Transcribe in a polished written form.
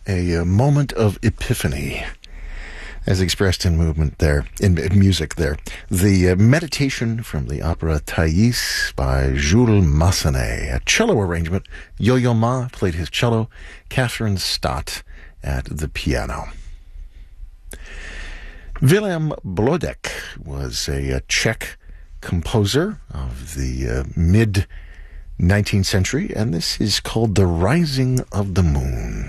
a moment of epiphany, as expressed in music there. The meditation from the opera Thais by Jules Massenet, a cello arrangement. Yo-Yo Ma played his cello, Catherine Stott at the piano. Willem Blodek was a Czech composer of the mid-19th century, and this is called The Rising of the Moon.